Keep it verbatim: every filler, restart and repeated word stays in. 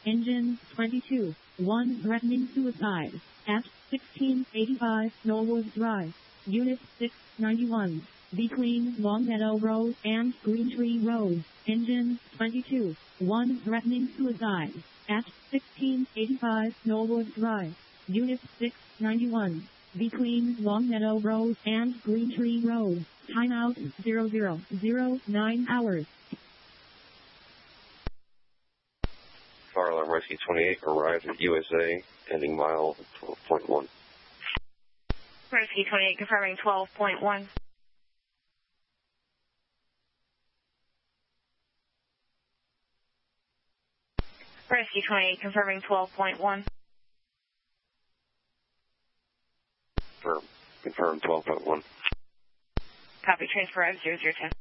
engine twenty-two, one threatening suicide, at sixteen eighty-five Norwood Drive, Unit six ninety-one, between Longmeadow Road and Green Tree Road, engine twenty-two, one threatening suicide, at sixteen eighty-five Norwood Drive, Unit six ninety-one, between Longmeadow Road and Green Tree Road, timeout zero zero zero nine hours. Fire alarm rescue twenty-eight arrived at U S A, ending mile twelve point one. Rescue twenty-eight confirming twelve point one. Rescue twenty-eight confirming twelve point one. Confirm. Confirm twelve point one. Copy, transfer out zero zero ten.